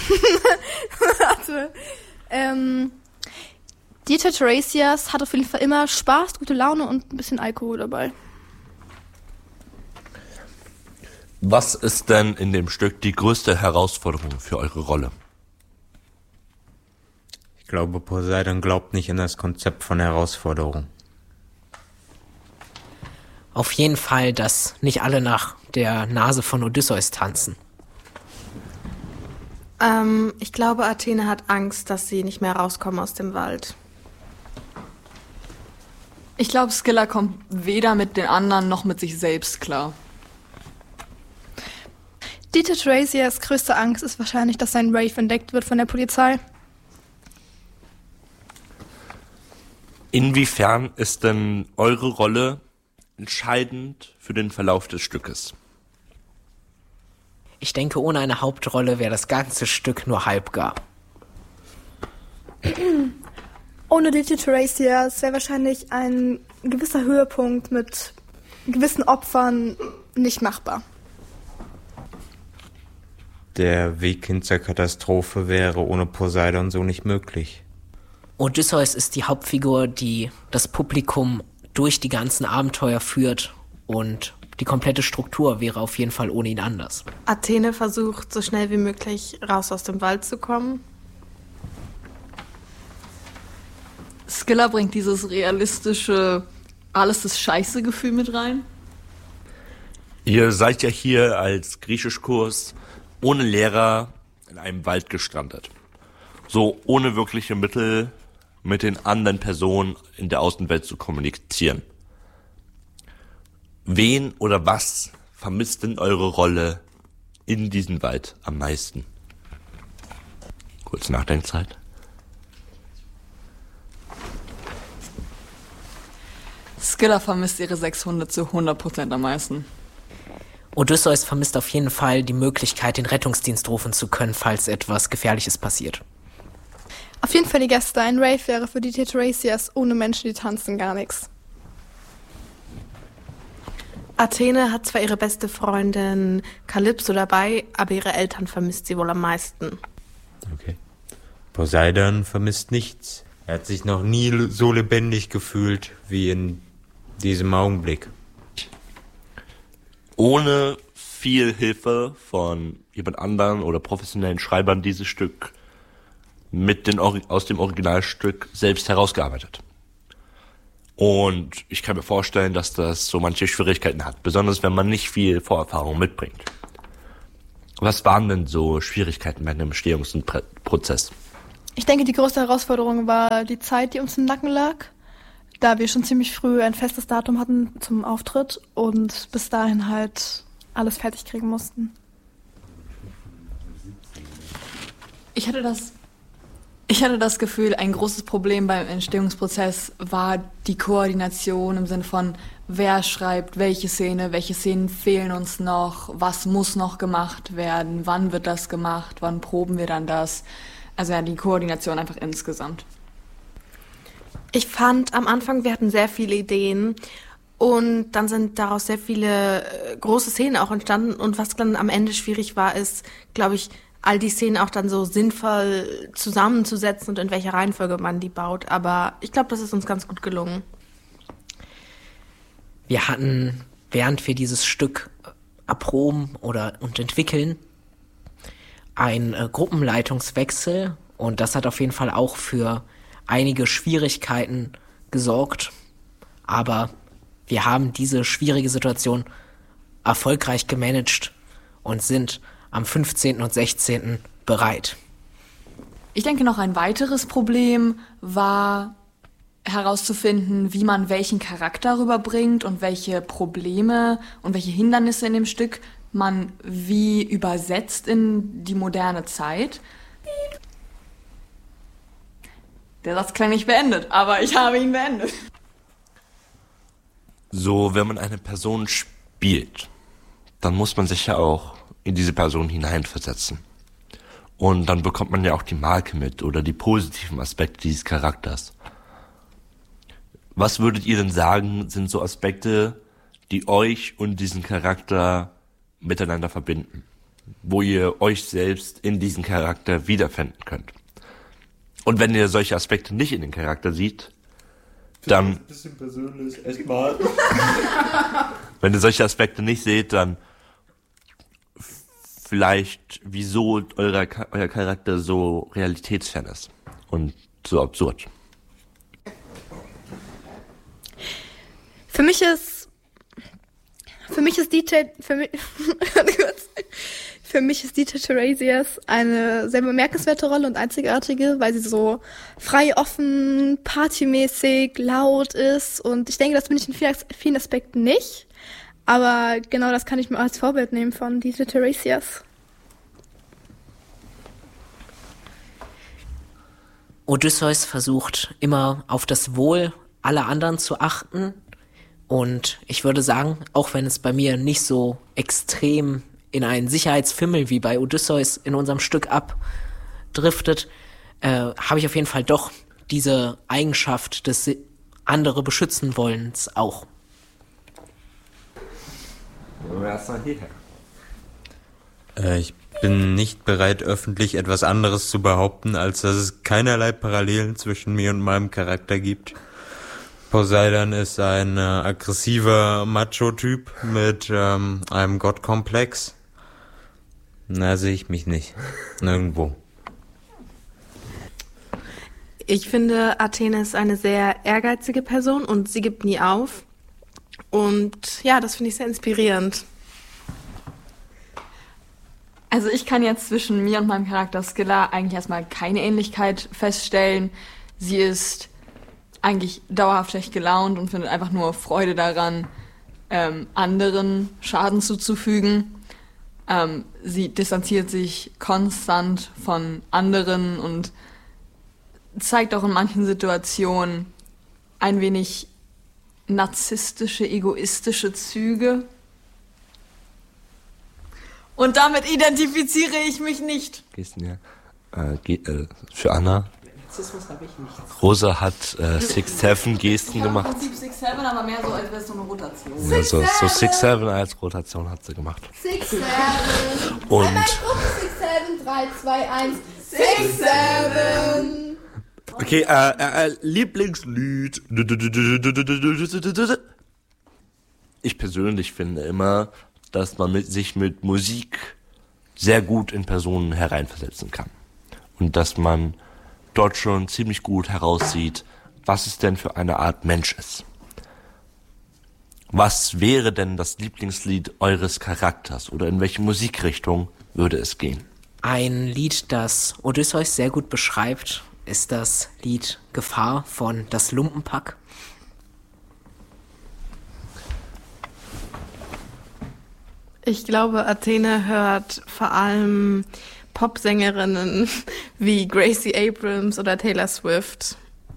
Warte. Dieter Tiresias hat auf jeden Fall immer Spaß, gute Laune und ein bisschen Alkohol dabei. Was ist denn in dem Stück die größte Herausforderung für eure Rolle? Ich glaube, Poseidon glaubt nicht an das Konzept von Herausforderung. Auf jeden Fall, dass nicht alle nach der Nase von Odysseus tanzen. Ich glaube, Athene hat Angst, dass sie nicht mehr rauskommen aus dem Wald. Ich glaube, Scylla kommt weder mit den anderen noch mit sich selbst klar. Dieter Tiresias größte Angst ist wahrscheinlich, dass sein Wraith entdeckt wird von der Polizei. Inwiefern ist denn eure Rolle entscheidend für den Verlauf des Stückes? Ich denke, ohne eine Hauptrolle wäre das ganze Stück nur halbgar. Ohne Dieter Tiresias wäre wahrscheinlich ein gewisser Höhepunkt mit gewissen Opfern nicht machbar. Der Weg hin zur Katastrophe wäre ohne Poseidon so nicht möglich. Odysseus ist die Hauptfigur, die das Publikum durch die ganzen Abenteuer führt, und die komplette Struktur wäre auf jeden Fall ohne ihn anders. Athene versucht, so schnell wie möglich raus aus dem Wald zu kommen. Scylla bringt dieses realistische, alles ist scheiße Gefühl mit rein. Ihr seid ja hier als Griechischkurs ohne Lehrer in einem Wald gestrandet. So ohne wirkliche Mittel mit den anderen Personen in der Außenwelt zu kommunizieren. Wen oder was vermisst denn eure Rolle in diesem Wald am meisten? Kurz Nachdenkzeit. Scylla vermisst ihre 6 Hunde zu 100% am meisten. Odysseus vermisst auf jeden Fall die Möglichkeit, den Rettungsdienst rufen zu können, falls etwas Gefährliches passiert. Auf jeden Fall die Gäste. Ein Rave wäre für Dieter Tiresias ohne Menschen, die tanzen, gar nichts. Athene hat zwar ihre beste Freundin Kalypso dabei, aber ihre Eltern vermisst sie wohl am meisten. Okay. Poseidon vermisst nichts. Er hat sich noch nie so lebendig gefühlt wie in diesem Augenblick. Ohne viel Hilfe von jemand anderen oder professionellen Schreibern dieses Stück aus dem Originalstück selbst herausgearbeitet. Und ich kann mir vorstellen, dass das so manche Schwierigkeiten hat, besonders wenn man nicht viel Vorerfahrung mitbringt. Was waren denn so Schwierigkeiten bei dem Entstehungsprozess? Ich denke, die größte Herausforderung war die Zeit, die uns im Nacken lag, da wir schon ziemlich früh ein festes Datum hatten zum Auftritt und bis dahin halt alles fertig kriegen mussten. Ich hatte das Gefühl, ein großes Problem beim Entstehungsprozess war die Koordination im Sinne von, wer schreibt welche Szenen fehlen uns noch, was muss noch gemacht werden, wann wird das gemacht, wann proben wir dann das. Also ja, die Koordination einfach insgesamt. Ich fand am Anfang, wir hatten sehr viele Ideen und dann sind daraus sehr viele große Szenen auch entstanden und was dann am Ende schwierig war, ist, glaube ich, all die Szenen auch dann so sinnvoll zusammenzusetzen und in welcher Reihenfolge man die baut. Aber ich glaube, das ist uns ganz gut gelungen. Wir hatten, während wir dieses Stück erproben und entwickeln, einen Gruppenleitungswechsel, und das hat auf jeden Fall auch für einige Schwierigkeiten gesorgt. Aber wir haben diese schwierige Situation erfolgreich gemanagt und sind am 15. und 16. bereit. Ich denke, noch ein weiteres Problem war herauszufinden, wie man welchen Charakter rüberbringt und welche Probleme und welche Hindernisse in dem Stück man wie übersetzt in die moderne Zeit. Der Satz klang nicht beendet, aber ich habe ihn beendet. So, wenn man eine Person spielt, dann muss man sich ja auch in diese Person hineinversetzen. Und dann bekommt man ja auch die Marke mit oder die positiven Aspekte dieses Charakters. Was würdet ihr denn sagen, sind so Aspekte, die euch und diesen Charakter miteinander verbinden? wo ihr euch selbst in diesem Charakter wiederfinden könnt. Und wenn ihr solche Aspekte nicht in den Charakter seht, dann... Ein bisschen persönlich, echt mal. Wenn ihr solche Aspekte nicht seht, dann vielleicht, wieso euer Charakter so realitätsfern ist und so absurd. Für mich ist DJ Tiresias eine sehr bemerkenswerte Rolle und einzigartige, weil sie so frei, offen, partymäßig, laut ist. Und ich denke, das bin ich in vielen Aspekten nicht. Aber genau das kann ich mir als Vorbild nehmen von DJ Tiresias. Odysseus versucht immer auf das Wohl aller anderen zu achten. Und ich würde sagen, auch wenn es bei mir nicht so extrem in einen Sicherheitsfimmel wie bei Odysseus in unserem Stück abdriftet, habe ich auf jeden Fall doch diese Eigenschaft des andere beschützen wollens auch. Ich bin nicht bereit, öffentlich etwas anderes zu behaupten, als dass es keinerlei Parallelen zwischen mir und meinem Charakter gibt. Poseidon ist ein aggressiver Macho-Typ mit einem Gottkomplex. Da sehe ich mich nicht. Nirgendwo. Ich finde, Athene ist eine sehr ehrgeizige Person und sie gibt nie auf. Und ja, das finde ich sehr inspirierend. Also ich kann jetzt zwischen mir und meinem Charakter Scylla eigentlich erstmal keine Ähnlichkeit feststellen. Sie ist eigentlich dauerhaft schlecht gelaunt und findet einfach nur Freude daran, anderen Schaden zuzufügen. Sie distanziert sich konstant von anderen und zeigt auch in manchen Situationen ein wenig narzisstische, egoistische Züge. Und damit identifiziere ich mich nicht. Gesten, ja. Für Anna. Narzissmus habe ich nicht. Rosa hat 6-7-Gesten gemacht. Im Prinzip 6-7, aber mehr so, als wäre es so eine Rotation. Ja, so 6-7 als Rotation hat sie gemacht. 6-7. Und 6-7, 3, 2, 1. 6-7. okay, Lieblingslied. Ich persönlich finde immer, dass man sich mit Musik sehr gut in Personen hereinversetzen kann. Und dass man dort schon ziemlich gut heraussieht, was es denn für eine Art Mensch ist. Was wäre denn das Lieblingslied eures Charakters oder in welche Musikrichtung würde es gehen? Ein Lied, das Odysseus sehr gut beschreibt, ist das Lied Gefahr von Das Lumpenpack. Ich glaube, Athene hört vor allem Popsängerinnen wie Gracie Abrams oder Taylor Swift.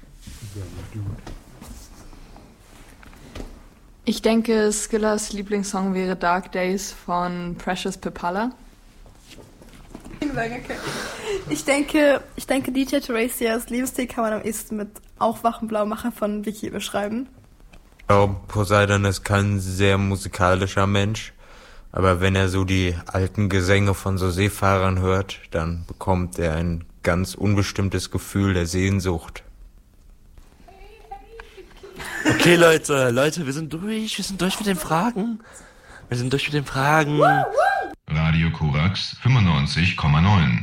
Ich denke, Skyllas Lieblingssong wäre Dark Days von Precious Pipala. Ich denke, DJ Tiresias Lebensstil kann man am ehesten mit Aufwachen Blaumacher von Vicky beschreiben. Ich glaube, Poseidon ist kein sehr musikalischer Mensch. Aber wenn er so die alten Gesänge von so Seefahrern hört, dann bekommt er ein ganz unbestimmtes Gefühl der Sehnsucht. Okay, Leute, wir sind durch mit den Fragen. Radio Korax 95,9.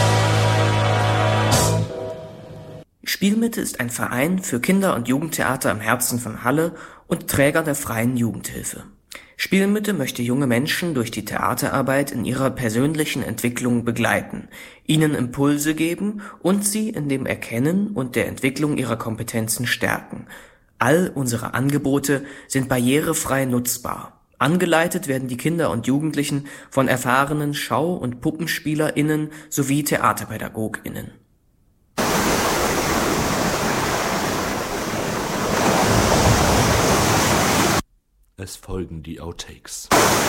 Spielmitte ist ein Verein für Kinder- und Jugendtheater im Herzen von Halle und Träger der freien Jugendhilfe. Spielmitte möchte junge Menschen durch die Theaterarbeit in ihrer persönlichen Entwicklung begleiten, ihnen Impulse geben und sie in dem Erkennen und der Entwicklung ihrer Kompetenzen stärken. All unsere Angebote sind barrierefrei nutzbar. Angeleitet werden die Kinder und Jugendlichen von erfahrenen Schau- und PuppenspielerInnen sowie TheaterpädagogInnen. Es folgen die Outtakes.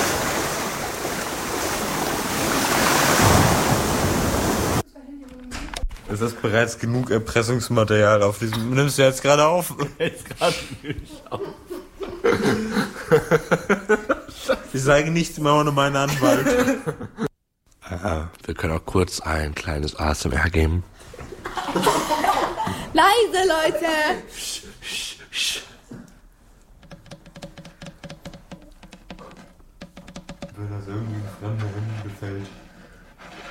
Es ist bereits genug Erpressungsmaterial auf diesem... Nimmst du jetzt gerade auf? Jetzt gerade nicht auf. Ich sage nichts mehr ohne meinen Anwalt. Wir können auch kurz ein kleines ASMR geben. Leise, Leute! Wenn das irgendwie ein fremder Hund gefällt.